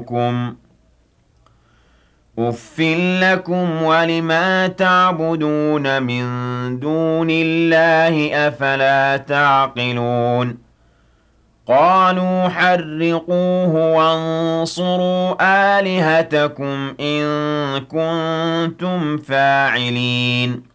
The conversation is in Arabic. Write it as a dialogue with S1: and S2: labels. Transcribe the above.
S1: أُفٍّ لَّكُمْ وَلِمَا تَعْبُدُونَ مِن دُونِ اللَّهِ ۖ أَفَلَا تَعْقِلُونَ قَالُوا حَرِّقُوهُ وَانصُرُوا آلِهَتَكُمْ إِن كُنتُمْ فَاعِلِينَ